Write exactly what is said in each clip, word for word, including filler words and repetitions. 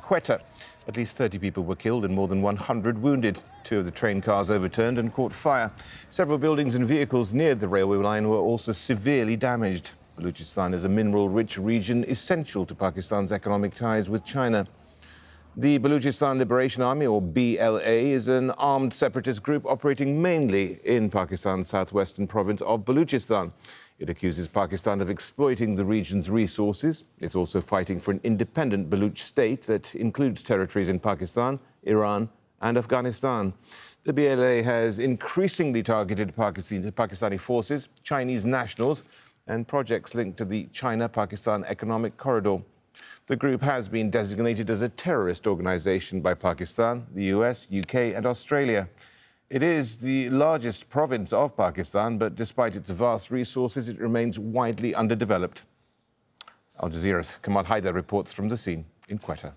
Quetta. At least thirty people were killed and more than one hundred wounded. Two of the train cars overturned and caught fire. Several buildings and vehicles near the railway line were also severely damaged. Balochistan is a mineral-rich region essential to Pakistan's economic ties with China. The Balochistan Liberation Army, or B L A, is an armed separatist group operating mainly in Pakistan's southwestern province of Balochistan. It accuses Pakistan of exploiting the region's resources. It's also fighting for an independent Baloch state that includes territories in Pakistan, Iran and Afghanistan. The B L A has increasingly targeted Pakistani forces, Chinese nationals and projects linked to the China-Pakistan Economic Corridor. The group has been designated as a terrorist organization by Pakistan, the U S, U K and Australia. It is the largest province of Pakistan, but despite its vast resources, it remains widely underdeveloped. Al Jazeera's Kamal Haider reports from the scene in Quetta.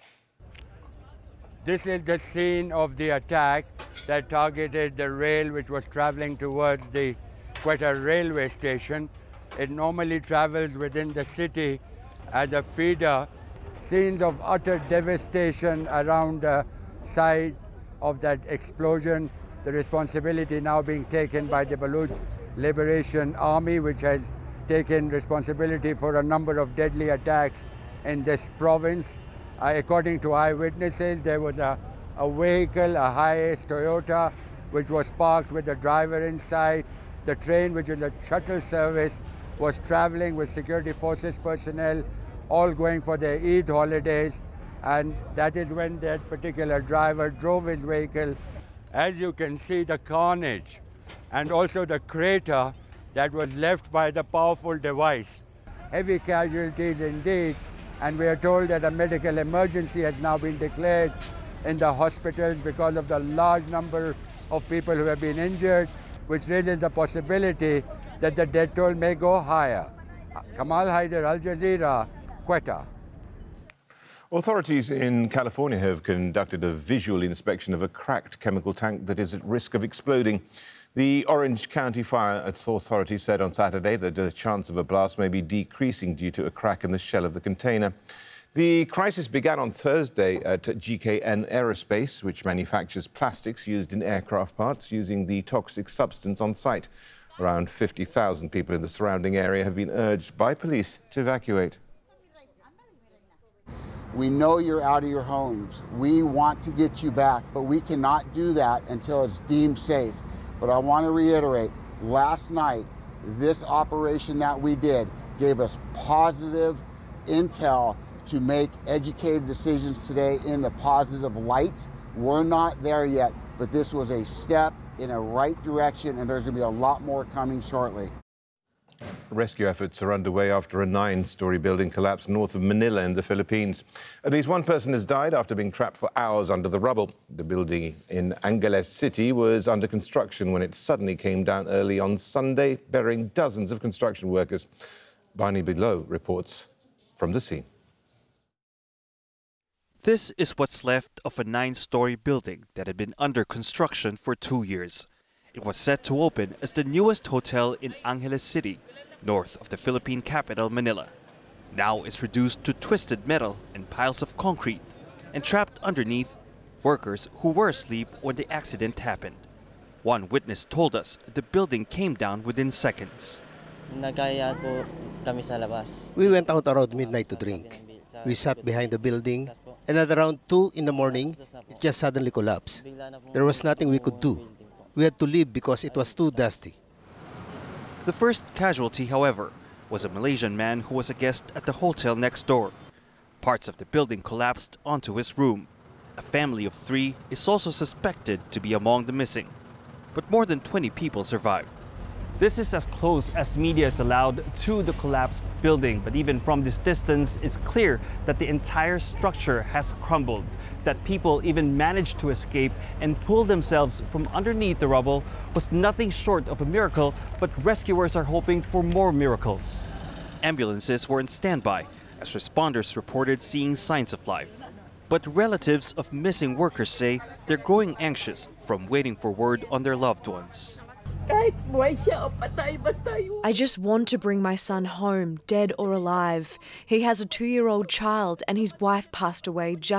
This is the scene of the attack that targeted the rail which was traveling towards the Quetta railway station. It normally travels within the city as a feeder. Scenes of utter devastation around the site of that explosion. The responsibility now being taken by the Baloch Liberation Army, which has taken responsibility for a number of deadly attacks in this province. Uh, according to eyewitnesses, there was a, a vehicle, a Hiace Toyota, which was parked with the driver inside. The train, which is a shuttle service, was traveling with security forces personnel, all going for their Eid holidays. And that is when that particular driver drove his vehicle. As you can see, the carnage and also the crater that was left by the powerful device. Heavy casualties indeed, and we are told that a medical emergency has now been declared in the hospitals because of the large number of people who have been injured, which raises the possibility that the death toll may go higher. Kamal Haider, Al Jazeera, Quetta. Authorities in California have conducted a visual inspection of a cracked chemical tank that is at risk of exploding. The Orange County Fire Authority said on Saturday that the chance of a blast may be decreasing due to a crack in the shell of the container. The crisis began on Thursday at G K N Aerospace, which manufactures plastics used in aircraft parts using the toxic substance on site. Around fifty thousand people in the surrounding area have been urged by police to evacuate. We know you're out of your homes. We want to get you back, but we cannot do that until it's deemed safe. But I want to reiterate, last night, this operation that we did gave us positive intel to make educated decisions today in the positive light. We're not there yet, but this was a step in a right direction, and there's going to be a lot more coming shortly. Rescue efforts are underway after a nine-story building collapsed north of Manila in the Philippines. At least one person has died after being trapped for hours under the rubble. The building in Angeles City was under construction when it suddenly came down early on Sunday, burying dozens of construction workers. Barney Below reports from the scene. This is what's left of a nine-story building that had been under construction for two years. It was set to open as the newest hotel in Angeles City, north of the Philippine capital, Manila. Now it's reduced to twisted metal and piles of concrete, and trapped underneath, workers who were asleep when the accident happened. One witness told us the building came down within seconds. We went out around midnight to drink. We sat behind the building, and at around two in the morning, it just suddenly collapsed. There was nothing we could do. We had to leave because it was too dusty. The first casualty, however, was a Malaysian man who was a guest at the hotel next door. Parts of the building collapsed onto his room. A family of three is also suspected to be among the missing, but more than twenty people survived. This is as close as media is allowed to the collapsed building, but even from this distance, it's clear that the entire structure has crumbled, that people even managed to escape and pull themselves from underneath the rubble was nothing short of a miracle, but rescuers are hoping for more miracles. Ambulances were in standby as responders reported seeing signs of life. But relatives of missing workers say they're growing anxious from waiting for word on their loved ones. I just want to bring my son home, dead or alive. He has a two-year-old child and his wife passed away just